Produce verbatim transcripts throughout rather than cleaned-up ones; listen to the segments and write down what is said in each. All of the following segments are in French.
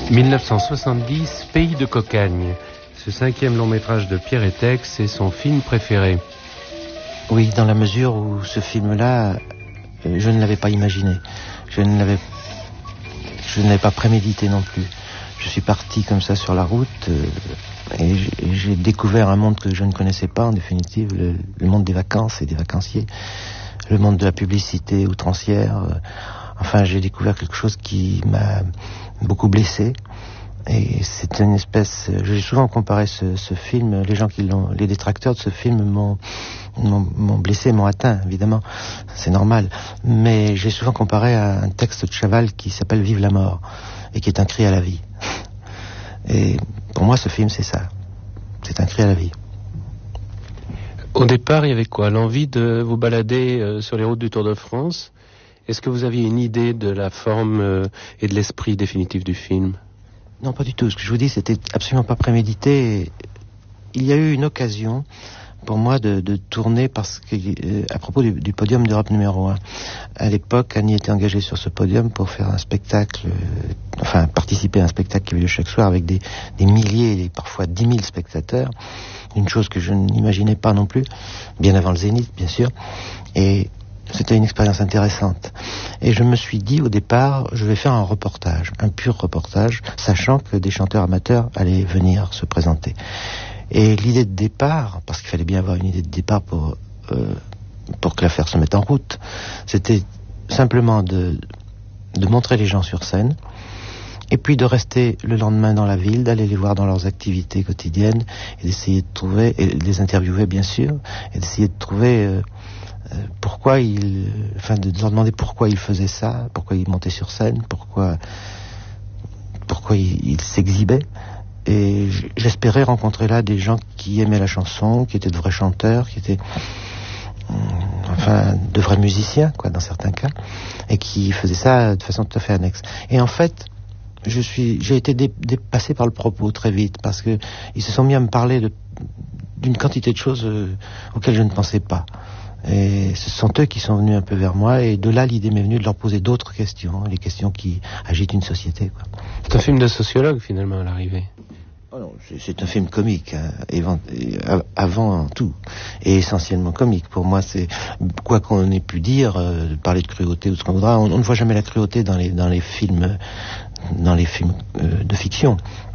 dix-neuf cent soixante-dix, Pays de cocagne. Ce cinquième long métrage de Pierre Étex est son film préféré. Oui, dans la mesure où ce film-là, je ne l'avais pas imaginé. Je ne l'avais, je ne l'avais pas prémédité non plus. Je suis parti comme ça sur la route euh, et j'ai, j'ai découvert un monde que je ne connaissais pas, en définitive, le, le monde des vacances et des vacanciers, le monde de la publicité outrancière. Euh, enfin, j'ai découvert quelque chose qui m'a beaucoup blessé. Et c'est une espèce... J'ai souvent comparé ce, ce film, les gens qui l'ont... Les détracteurs de ce film m'ont, m'ont, m'ont blessé, m'ont atteint, évidemment. C'est normal. Mais j'ai souvent comparé à un texte de Chaval qui s'appelle « Vive la mort » et qui est un cri à la vie. Et pour moi, ce film, c'est ça. C'est un cri à la vie. Au départ, il y avait quoi? L'envie de vous balader euh, sur les routes du Tour de France? Est-ce que vous aviez une idée de la forme euh, et de l'esprit définitif du film? Non, pas du tout. Ce que je vous dis, c'était absolument pas prémédité. Il y a eu une occasion pour moi de, de tourner parce que, euh, à propos du, du podium d'Europe numéro un. À l'époque, Annie était engagée sur ce podium pour faire un spectacle, euh, enfin participer à un spectacle qui avait lieu chaque soir avec des, des milliers, et parfois dix mille spectateurs. Une chose que je n'imaginais pas non plus, bien avant le Zénith, bien sûr. Et c'était une expérience intéressante. Et je me suis dit au départ, je vais faire un reportage, un pur reportage, sachant que des chanteurs amateurs allaient venir se présenter. Et l'idée de départ, parce qu'il fallait bien avoir une idée de départ pour, euh, pour que l'affaire se mette en route, c'était simplement de, de montrer les gens sur scène, et puis de rester le lendemain dans la ville, d'aller les voir dans leurs activités quotidiennes, et d'essayer de trouver, et de les interviewer bien sûr, et d'essayer de trouver... Euh, pourquoi il, enfin de leur demander pourquoi il faisait ça, pourquoi il montait sur scène, pourquoi, pourquoi il, il s'exhibait. Et j'espérais rencontrer là des gens qui aimaient la chanson, qui étaient de vrais chanteurs, qui étaient, enfin, de vrais musiciens, quoi, dans certains cas, et qui faisaient ça de façon tout à fait annexe. Et en fait, je suis, j'ai été dé, dépassé par le propos très vite, parce que ils se sont mis à me parler de, d'une quantité de choses euh, auxquelles je ne pensais pas. Et ce sont eux qui sont venus un peu vers moi, et de là l'idée m'est venue de leur poser d'autres questions, les questions qui agitent une société, quoi. C'est un film de sociologue finalement à l'arrivée. Oh non, c'est, c'est un film comique, hein, évent, avant tout, et essentiellement comique. Pour moi, c'est quoi qu'on ait pu dire, euh, parler de cruauté ou ce qu'on voudra, on, on ne voit jamais la cruauté dans les dans les films, dans les films euh, de fiction.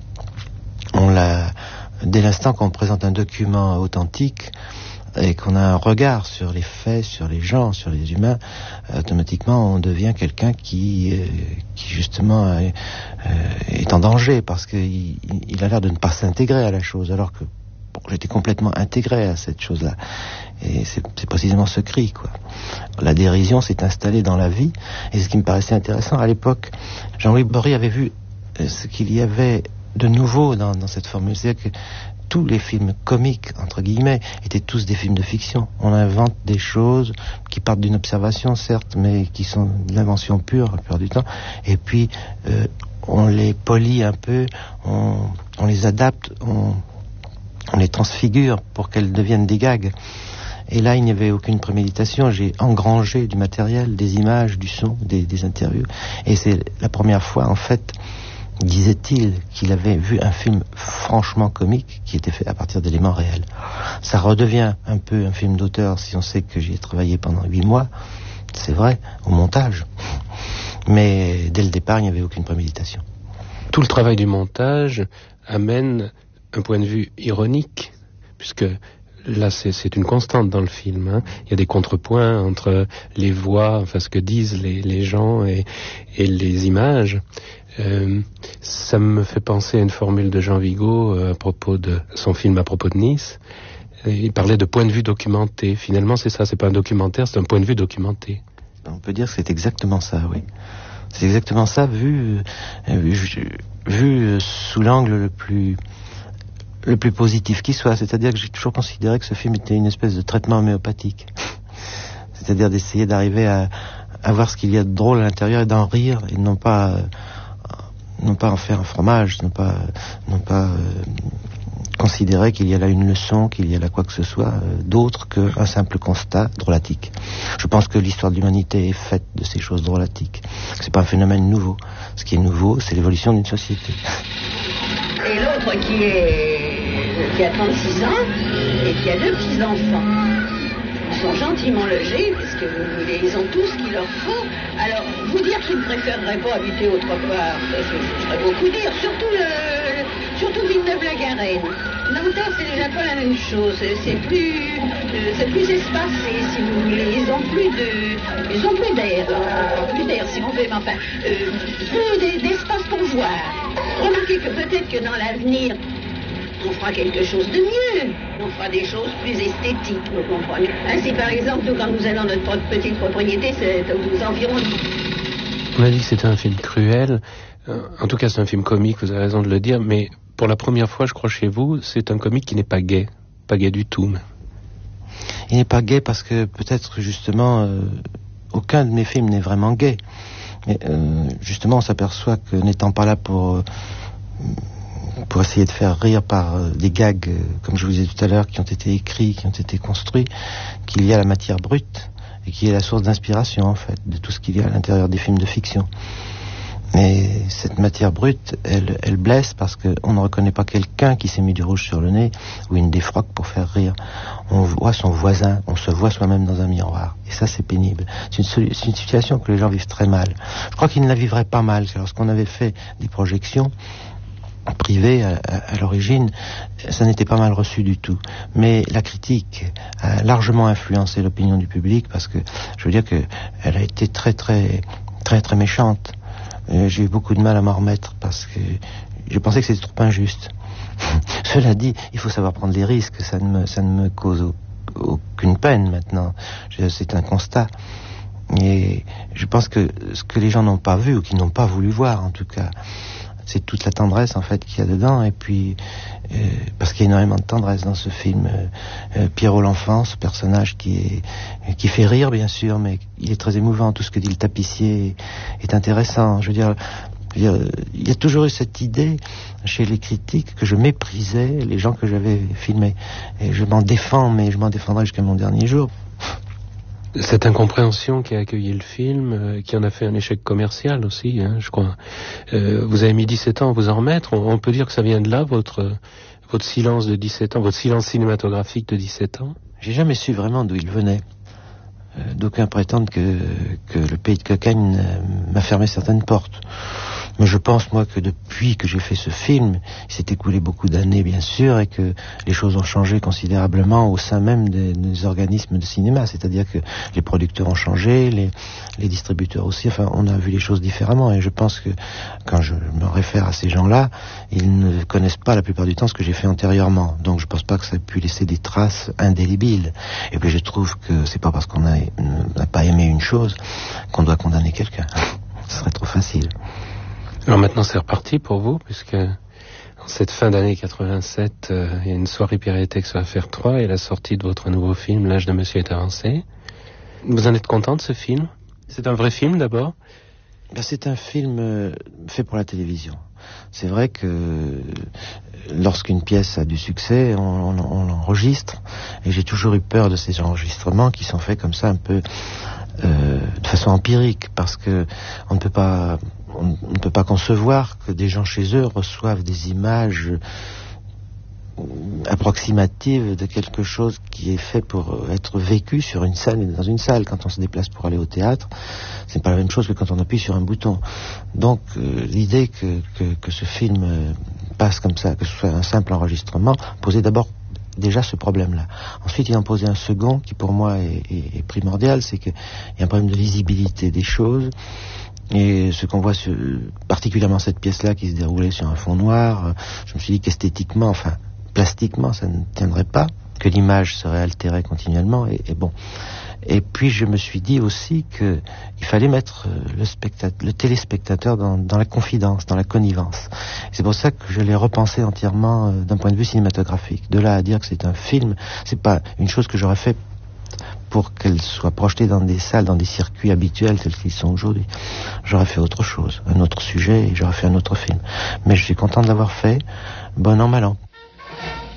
On l'a dès l'instant qu'on présente un document authentique. Et qu'on a un regard sur les faits, sur les gens, sur les humains, automatiquement on devient quelqu'un qui, euh, qui justement euh, est en danger parce qu'il il a l'air de ne pas s'intégrer à la chose, alors que bon, j'étais complètement intégré à cette chose-là. Et c'est, c'est précisément ce cri, quoi. La dérision s'est installée dans la vie, et ce qui me paraissait intéressant à l'époque, Jean-Louis Borry avait vu ce qu'il y avait de nouveau dans, dans cette formule, c'est-à-dire que tous les films comiques, entre guillemets, étaient tous des films de fiction. On invente des choses qui partent d'une observation, certes, mais qui sont de l'invention pure, la plupart du temps. Et puis, euh, on les polit un peu, on, on les adapte, on, on les transfigure pour qu'elles deviennent des gags. Et là, il n'y avait aucune préméditation. J'ai engrangé du matériel, des images, du son, des, des interviews. Et c'est la première fois, en fait... disait-il qu'il avait vu un film franchement comique qui était fait à partir d'éléments réels. Ça redevient un peu un film d'auteur si on sait que j'y ai travaillé pendant huit mois, c'est vrai, au montage. Mais dès le départ, il n'y avait aucune préméditation. Tout le travail du montage amène un point de vue ironique, puisque là, c'est, c'est une constante dans le film, hein. Il y a des contrepoints entre les voix, enfin ce que disent les, les gens et, et les images. Euh, ça me fait penser à une formule de Jean Vigo euh, à propos de son film à propos de Nice. Il parlait de point de vue documenté. Finalement, c'est ça, c'est pas un documentaire, c'est un point de vue documenté. On peut dire que c'est exactement ça, oui. C'est exactement ça, vu, euh, vu, vu sous l'angle le plus, le plus positif qui soit. C'est-à-dire que j'ai toujours considéré que ce film était une espèce de traitement homéopathique. C'est-à-dire d'essayer d'arriver à, à voir ce qu'il y a de drôle à l'intérieur et d'en rire, et non pas... Euh, non pas en faire un fromage, non pas, non pas euh, considérer qu'il y a là une leçon, qu'il y a là quoi que ce soit euh, d'autre qu'un simple constat drôlatique. Je pense que l'histoire de l'humanité est faite de ces choses drôlatiques. C'est pas un phénomène nouveau. Ce qui est nouveau, c'est l'évolution d'une société. Et l'autre qui est qui a trente-six ans et qui a deux petits-enfants. Ils sont gentiment logés, parce que vous voulez, ils ont tout ce qu'il leur faut. Alors, vous dire qu'ils ne préféreraient pas habiter autre part, ça, ce serait beaucoup dire. Surtout le, le surtout Villeneuve-la-Garenne. Nanterre, c'est déjà pas la même chose. C'est plus, euh, c'est plus espacé, si vous voulez. Ils ont plus de, ils ont plus d'air, hein, plus d'air, si on veut, mais enfin, euh, plus d'espace pour voir. Remarquez que peut-être que dans l'avenir, on fera quelque chose de mieux. On fera des choses plus esthétiques, vous comprenez. Ainsi, par exemple, nous, quand nous allons dans notre petite propriété, c'est aux environs. On a dit que c'était un film cruel. En tout cas, c'est un film comique, vous avez raison de le dire, mais pour la première fois, je crois, chez vous, c'est un comique qui n'est pas gai. Pas gai du tout. Mais... Il n'est pas gai parce que peut-être, justement, euh, aucun de mes films n'est vraiment gai. Mais euh, justement, on s'aperçoit que n'étant pas là pour... Euh, pour essayer de faire rire par euh, des gags, euh, comme je vous disais tout à l'heure, qui ont été écrits, qui ont été construits, qu'il y a la matière brute et qui est la source d'inspiration, en fait, de tout ce qu'il y a à l'intérieur des films de fiction. Et cette matière brute, elle, elle blesse parce qu'on ne reconnaît pas quelqu'un qui s'est mis du rouge sur le nez ou une défroque pour faire rire. On voit son voisin, on se voit soi-même dans un miroir. Et ça, c'est pénible. C'est une, c'est une situation que les gens vivent très mal. Je crois qu'ils ne la vivraient pas mal. Lorsqu'on avait fait des projections privé à, à, à l'origine, ça n'était pas mal reçu du tout. Mais la critique a largement influencé l'opinion du public parce que je veux dire que elle a été très très très très méchante. Euh, j'ai eu beaucoup de mal à m'en remettre parce que je pensais que c'était trop injuste. Cela dit, il faut savoir prendre des risques. Ça ne me ça ne me cause au, aucune peine maintenant. Je, c'est un constat. Et je pense que ce que les gens n'ont pas vu ou qui n'ont pas voulu voir, en tout cas, c'est toute la tendresse en fait qu'il y a dedans. Et puis euh, parce qu'il y a énormément de tendresse dans ce film. euh, euh, Pierrot l'enfant, ce personnage qui est qui fait rire bien sûr, mais il est très émouvant. Tout ce que dit le tapissier est, est intéressant. Je veux dire, je veux dire, il y a toujours eu cette idée chez les critiques que je méprisais les gens que j'avais filmés. Et je m'en défends, mais je m'en défendrai jusqu'à mon dernier jour. Cette incompréhension qui a accueilli le film, euh, qui en a fait un échec commercial aussi, hein, je crois. Euh, vous avez mis dix-sept ans à vous en remettre. On, on peut dire que ça vient de là, votre, votre silence de dix-sept ans, votre silence cinématographique de dix-sept ans. J'ai jamais su vraiment d'où il venait. Euh, d'aucuns prétendent que, que le pays de cocaïne euh, m'a fermé certaines portes. Mais je pense, moi, que depuis que j'ai fait ce film, il s'est écoulé beaucoup d'années, bien sûr, et que les choses ont changé considérablement au sein même des, des organismes de cinéma. C'est-à-dire que les producteurs ont changé, les, les distributeurs aussi. Enfin, on a vu les choses différemment. Et je pense que, quand je me réfère à ces gens-là, ils ne connaissent pas la plupart du temps ce que j'ai fait antérieurement. Donc, je pense pas que ça ait pu laisser des traces indélébiles. Et puis, je trouve que c'est pas parce qu'on a, n'a pas aimé une chose qu'on doit condamner quelqu'un. Ce serait trop facile. Alors maintenant c'est reparti pour vous, puisque en cette fin d'année quatre-vingt-sept, euh, il y a une soirée Péritéx sur Affaire trois et la sortie de votre nouveau film, L'âge de Monsieur est avancé. Vous en êtes content de ce film? C'est un vrai film d'abord? Ben, c'est un film euh, fait pour la télévision. C'est vrai que euh, lorsqu'une pièce a du succès, on, on, on l'enregistre, et j'ai toujours eu peur de ces enregistrements qui sont faits comme ça un peu euh, de façon empirique, parce que on ne peut pas on ne peut pas concevoir que des gens chez eux reçoivent des images approximatives de quelque chose qui est fait pour être vécu sur une scène et dans une salle. Quand on se déplace pour aller au théâtre, c'est pas la même chose que quand on appuie sur un bouton. Donc euh, l'idée que, que, que ce film euh, passe comme ça, que ce soit un simple enregistrement, posait d'abord déjà ce problème-là. Ensuite, il en posait un second qui pour moi est, est, est primordial, c'est qu'il y a un problème de lisibilité des choses. Et ce qu'on voit, sur, particulièrement cette pièce-là qui se déroulait sur un fond noir, je me suis dit qu'esthétiquement, enfin plastiquement, ça ne tiendrait pas, que l'image serait altérée continuellement. Et, et bon. Et puis je me suis dit aussi que il fallait mettre le, spectateur, le téléspectateur dans, dans la confidence, dans la connivence. Et c'est pour ça que je l'ai repensé entièrement euh, d'un point de vue cinématographique. De là à dire que c'est un film, c'est pas une chose que j'aurais fait pour qu'elle soit projetée dans des salles, dans des circuits habituels tels qu'ils sont aujourd'hui. J'aurais fait autre chose, un autre sujet, et j'aurais fait un autre film. Mais je suis content de l'avoir fait, bon an, mal an.